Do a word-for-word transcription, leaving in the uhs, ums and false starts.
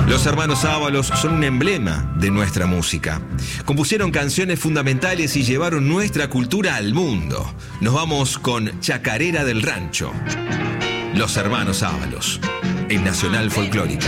Los hermanos Ábalos son un emblema de nuestra música. Compusieron canciones fundamentales y llevaron nuestra cultura al mundo. Nos vamos con Chacarera del Rancho. Los hermanos Ábalos, en Nacional Folclórica.